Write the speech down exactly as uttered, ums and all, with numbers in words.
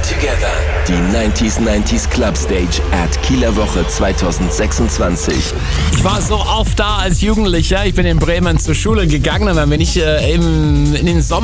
together. Die neunzig neunzig Club Stage at Kieler Woche zwanzig sechsundzwanzig. Ich war so oft da als Jugendlicher. Ich bin in Bremen zur Schule gegangen, und dann bin ich äh, im, in den Sommer